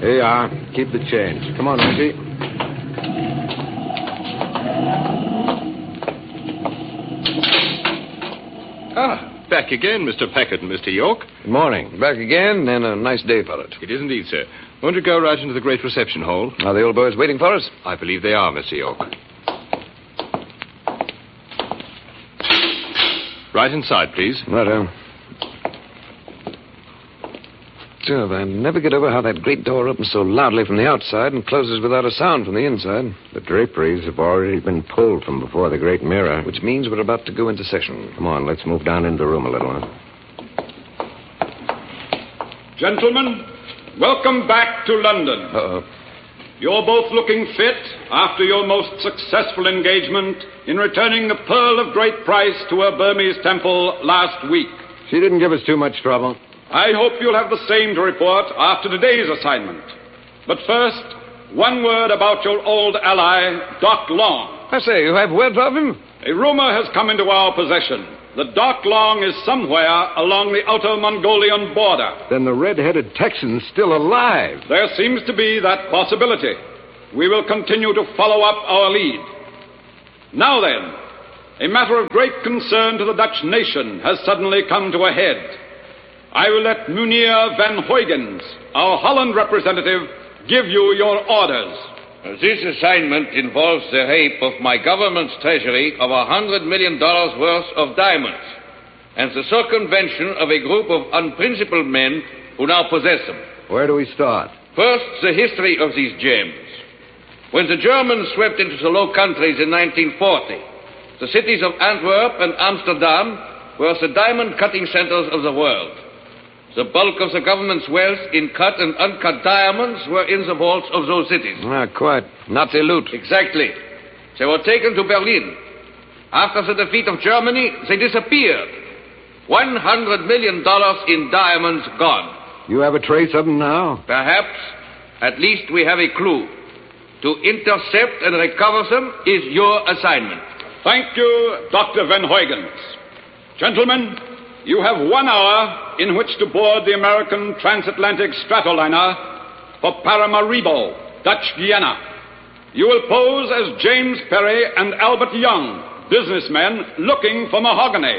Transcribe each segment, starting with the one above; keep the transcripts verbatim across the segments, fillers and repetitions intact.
Here you are. Keep the change. Come on, Reggie. Ah, back again, Mister Packard and Mister York. Good morning. Back again, and a nice day for it. It is indeed, sir. Won't you go right into the great reception hall? Are the old boys waiting for us? I believe they are, Mister York. Right inside, please. Righto. Jove, I never get over how that great door opens so loudly from the outside and closes without a sound from the inside. The draperies have already been pulled from before the great mirror. Which means we're about to go into session. Come on, let's move down into the room a little, huh? Gentlemen, welcome back to London. Uh-oh. You're both looking fit after your most successful engagement in returning the pearl of great price to her Burmese temple last week. She didn't give us too much trouble. I hope you'll have the same to report after today's assignment. But first, one word about your old ally, Doc Long. I say, you have word of him? A rumor has come into our possession that Doc Long is somewhere along the outer Mongolian border. Then the red-headed Texan's still alive. There seems to be that possibility. We will continue to follow up our lead. Now then, a matter of great concern to the Dutch nation has suddenly come to a head. I will let Meneer Van Huygens, our Holland representative, give you your orders. This assignment involves the rape of my government's treasury of a hundred million dollars worth of diamonds and the circumvention of a group of unprincipled men who now possess them. Where do we start? First, the history of these gems. When the Germans swept into the Low Countries in nineteen forty, the cities of Antwerp and Amsterdam were the diamond-cutting centers of the world. The bulk of the government's wealth in cut and uncut diamonds were in the vaults of those cities. Ah, quite. Nazi loot. Exactly. They were taken to Berlin. After the defeat of Germany, they disappeared. One hundred million dollars in diamonds gone. You have a trace of them now? Perhaps. At least we have a clue. To intercept and recover them is your assignment. Thank you, Doctor Van Huygens. Gentlemen, you have one hour in which to board the American transatlantic stratoliner for Paramaribo, Dutch Guiana. You will pose as James Perry and Albert Young, businessmen looking for mahogany.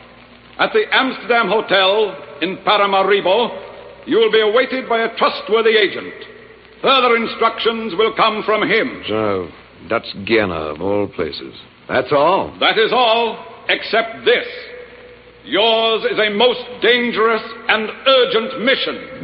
At the Amsterdam Hotel in Paramaribo, you will be awaited by a trustworthy agent. Further instructions will come from him. So, Dutch Guiana, of all places. That's all? That is all, except this. Yours is a most dangerous and urgent mission.